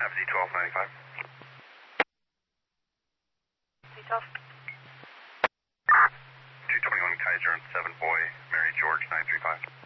FZ1295. Z12. 221 Kaiser and 7 Boy, Mary George 935.